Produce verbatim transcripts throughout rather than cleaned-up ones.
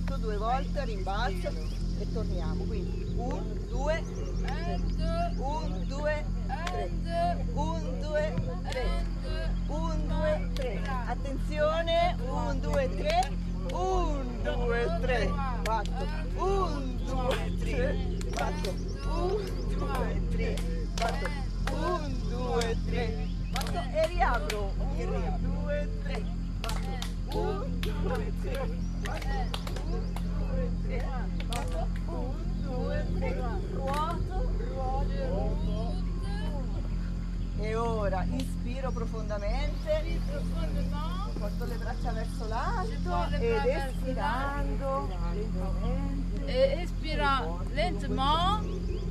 fatto due volte a rimbalzo e torniamo. Quindi un, due, un, due, tre, un, due, tre, un, due, tre. Attenzione, un, due, tre, un, due, tre, quattro, un, due, tre, quattro, un, due, tre, quattro, un, due, tre, quattro e riapro, un, due, tre, quattro, un, due, tre, quattro, un, due, tre, quattro, un, due, tre, ruoto, ruoto, e ora inspiro profondamente, porto le braccia verso l'alto ed espirando lentamente. Et expirant lentement.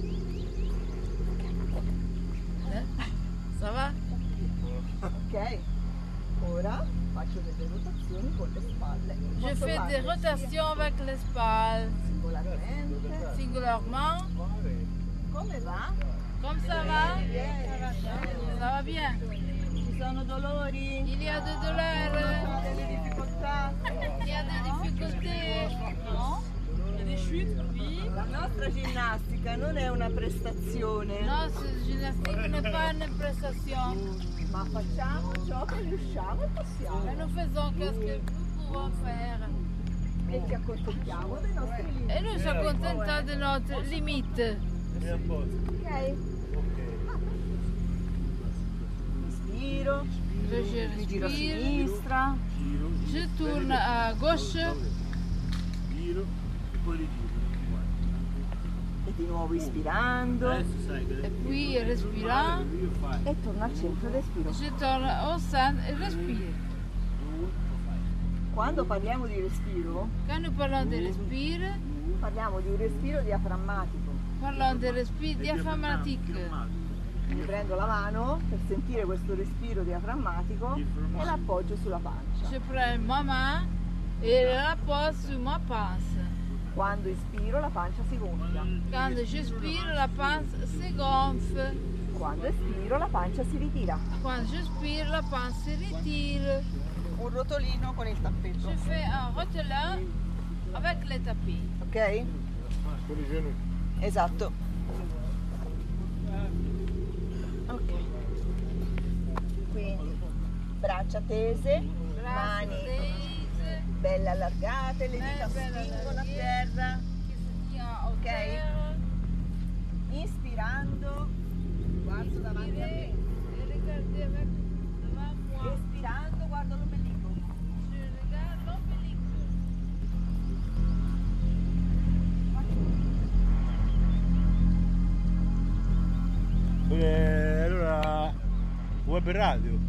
Ça va? Ok, ora faccio delle rotazioni con le spalle. Je Posso fais farle des rotations avec l'espace, singolarmente. singulièrement. Come va? Comme ça va? Bene. Ça va bien. Ci sono dolori? Il y a des Ci douleurs, sono delle difficoltà? il y a des difficultés. Non? Il y a des chutes, oui. La nostra ginnastica non è una prestazione, Non, cette gymnastique n'est pas une prestation. ma facciamo ciò che riusciamo e Mais possiamo nous faisons qu'est-ce que nous pouvons faire. e ci accontentiamo dei nostri limiti. Et nous sommes contents de notre limite. Ok? Inspiro, Je, je mi giro a respire, sinistra, je tourne à gauche. Giro e poi rigiro. e di nuovo ispirando Adesso sai che Et puis respirant, io fai e torno al centro respiro. je tourne au centre et respire. Quando parliamo di respiro, Quand nous parlons de respire, parliamo di un respiro diaframmatico. parlons de respire diaphragmatique. Mi prendo la mano per sentire questo respiro diaframmatico e l'appoggio sulla pancia. Je prends ma main et la pose sur ma pince. Quando ispiro la pancia si gonfia, Quand j'expire, la pince se gonfle. quando espiro la pancia si ritira. Quand j'expire, la pince se retire. Un rotolino con il tappetto, Je fais un rotelin avec le tapis. ok? con i genui. Esatto. Ok. Quindi braccia tese, mani Tese, belle allargate, le main dita belle spingono a allargate. terra. qui se tient au Ok. terre. Inspirando, guardo davanti a me. Et regardez avec devant moi. Espirando, guardo l'ombelico. Je regarde l'ombelique. Eh, allora, web radio.